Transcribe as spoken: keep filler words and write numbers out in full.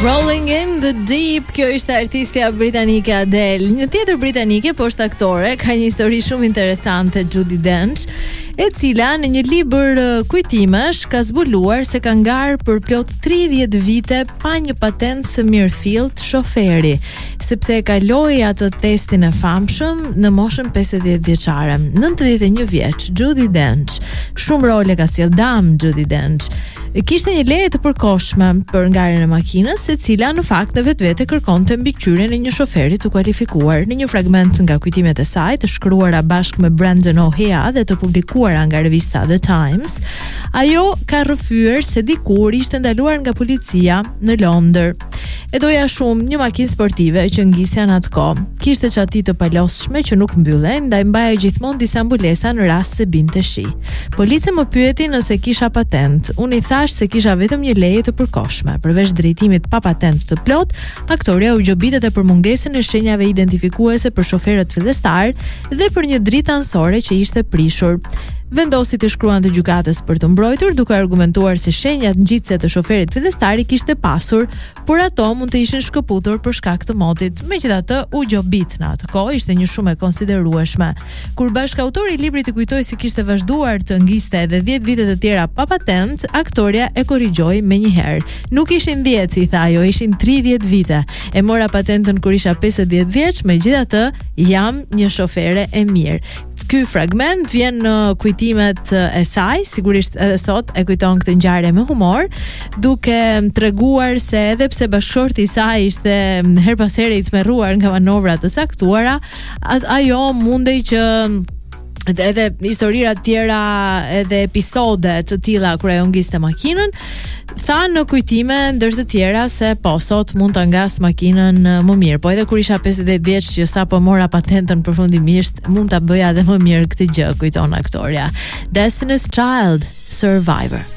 Rolling in the Deep, kjo ishte artistja britanike Adele. Një tjetër britanike, poshtë aktore, ka një histori shumë interesante, Judi Dench, e cila në një libër kujtimesh ka zbuluar se ka ngarë për plot tridhjetë vite pa një patent së mirëfillt shoferi, sepse e kaloi atë testin e famshëm në moshën pesëdhjetë vjeçare. nëntëdhjetë e një vjeç, Judi Dench, shumë role ka sjell dam Judi Dench, kishte një leje të përkohshme për ngarjen e makinës, e cila në fakt në vetvete kërkonte mbikëqyrjen e një shoferi të kualifikuar. Në një fragment nga kujtimet e saj, të shkruara bashkë me Brandon O'Hea dhe të publikuara nga revista The Times, ajo ka rrëfyer se dikur ishte ndaluar nga policia në Londër. E doja shumë një makinë sportive që ngisja në atë kohë. Kishte çati të palosshme që nuk mbyllej, ndaj mbaja gjithmonë disa mbulesa në rast se binte shi. Policia më pyeti nëse kisha patent. Unë i thash se kisha vetëm një leje të përkohshme. Përveç drejtimit pa patent të plot, aktoria u gjobitet edhe për mungesën e shenjave identifikuese për shoferët fillestar dhe për një dritë anësore që ishte prishur. Vendosi të shkruan të gjykatës për të mbrojtur, duke argumentuar se shenjat ngjitse të shoferit fillestar i kishte pasur, por ato mund të ishin shkëputur për shkak të motit. Megjithatë, u gjobit në atë kohë, ishte një shumë e konsiderueshme. Kur bashkautori i librit i kujtoi se kishte vazhduar të ngjiste edhe dhjetë vite të tjera pa patent, aktoria e korrigjoi menjëherë. Nuk ishin dhjetë, si tha ajo, ishin tridhjetë vite. E mora patentën kur isha pesëdhjetë vjeç, megjithatë, jam një shofere e mirë. Ky fragment vjen në kujtimet e saj, sigurisht edhe sot e kujton këtë ngjarje me humor, duke treguar se edhe pse bashkëshorti i saj ishte her pas here i tmerruar nga manovra të saktuara, ajo mundej që edhe historira tjera edhe episode të tilla kur ajo ngiste makinën, tha në kujtime ndër të tjera se po sot mund ta ngas makinën më mirë, po edhe kur isha pesëdhjetë vjeç që sapo mora patentën përfundimisht, mund ta bëja edhe më mirë këtë gjë, kujton aktoria. Destiny's Child, Survivor.